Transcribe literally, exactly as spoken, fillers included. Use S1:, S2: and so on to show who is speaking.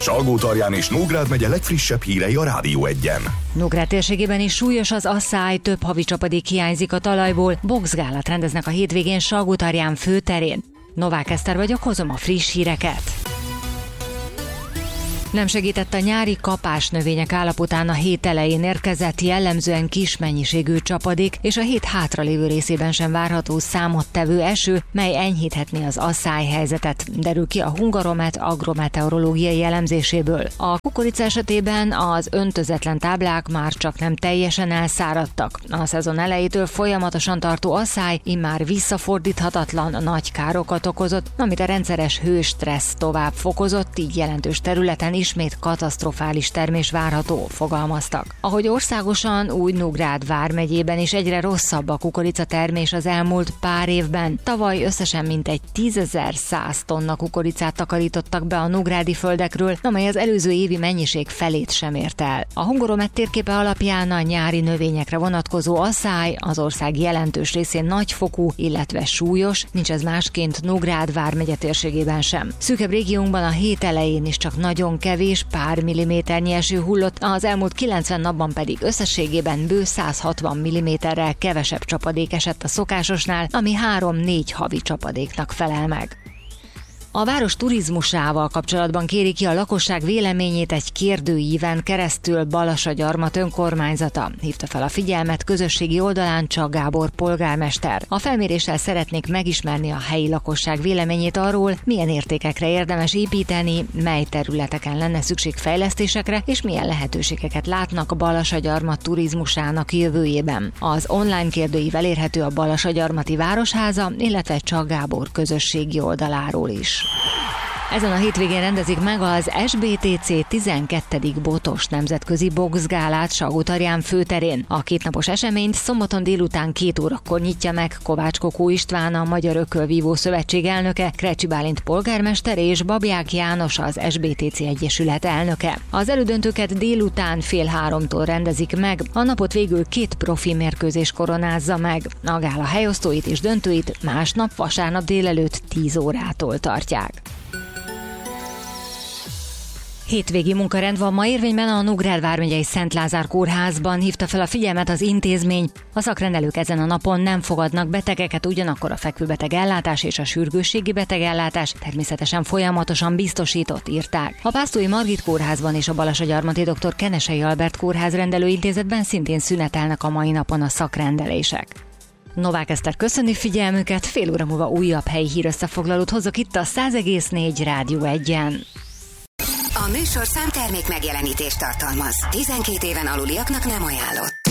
S1: Salgótarján és Nógrád megye legfrissebb hírei a Rádió Egyen.
S2: Nógrád térségében is súlyos az asszály, több havi csapadék hiányzik a talajból, boxgálat rendeznek a hétvégén Salgótarján főterén. Novák Eszter vagyok, hozom a friss híreket. Nem segített a nyári kapás növények állapotán a hét elején érkezett jellemzően kis mennyiségű csapadék, és a hét hátralévő részében sem várható számottevő eső, mely enyhíthetné az asszály helyzetet, derül ki a Hungaromet agrometeorológiai elemzéséből. A kukorica esetében az öntözetlen táblák már csak nem teljesen elszáradtak. A szezon elejétől folyamatosan tartó asszály immár visszafordíthatatlan nagy károkat okozott, amit a rendszeres hőstressz tovább fokozott, így jelentős területen ismét katasztrofális termés várható, fogalmaztak. Ahogy országosan, úgy Nógrád vármegyében is egyre rosszabb a kukoricatermés az elmúlt pár évben. Tavaly összesen mintegy tízezer-száz tonna kukoricát takarítottak be a nógrádi földekről, amely az előző évi mennyiség felét sem ért el. A Hungaromet térképe alapján a nyári növényekre vonatkozó asszály az ország jelentős részén nagyfokú, illetve súlyos, nincs ez másként Nógrád vármegye térségében sem. Szűkebb régiónkban a hét elején is csak nagyon kevés, pár milliméternyi eső hullott, az elmúlt kilencven napban pedig összességében bő száz hatvan milliméterrel kevesebb csapadék esett a szokásosnál, ami három-négy havi csapadéknak felel meg. A város turizmusával kapcsolatban kéri ki a lakosság véleményét egy kérdőíven keresztül Balassagyarmat önkormányzata. Hívta fel a figyelmet közösségi oldalán Csák Gábor polgármester. A felméréssel szeretnék megismerni a helyi lakosság véleményét arról, milyen értékekre érdemes építeni, mely területeken lenne szükség fejlesztésekre, és milyen lehetőségeket látnak a Balassagyarmat turizmusának jövőjében. Az online kérdőív elérhető a Balassagyarmati Városháza, illetve Csák Gábor közösségi oldaláról is. Ezen a hétvégén rendezik meg az es bé té cé tizenkettedik botos nemzetközi boxgálát Salgótarján főterén. A kétnapos eseményt szombaton délután két órakor nyitja meg Kovács Kokó István, a Magyar Ökölvívó Szövetség elnöke, Krecsi Bálint polgármester és Babják János, az es bé té cé Egyesület elnöke. Az elődöntőket délután fél háromtól rendezik meg, a napot végül két profi mérkőzés koronázza meg. A gála helyosztóit és döntőit másnap vasárnap délelőtt tíz órától tartják. Hétvégi munkarend van ma érvényben a Nógrád vármegyei Szent Lázár kórházban, hívta fel a figyelmet az intézmény. A szakrendelők ezen a napon nem fogadnak betegeket, ugyanakkor a fekvőbeteg ellátás és a sürgősségi betegellátás természetesen folyamatosan biztosított, írták. A Pásztói Margit kórházban és a Balassagyarmati dr. Kenesei Albert kórház rendelőintézetben szintén szünetelnek a mai napon a szakrendelések. Novák Eszter köszöni figyelmüket, fél óra múlva újabb helyi hírösszefoglalót hozok itt a száz egész négy Rádió Egyen.
S3: A műsor számtermék megjelenítést tartalmaz. tizenkét éven aluliaknak nem ajánlott.